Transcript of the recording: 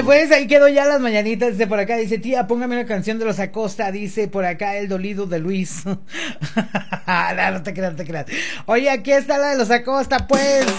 Ándale, pues ahí quedó ya las mañanitas. Dice por acá, dice tía, póngame una canción de los Acosta. Dice por acá el dolido de Luis. No, no te creas, no te creas. Oye, aquí está la de los Acosta, pues.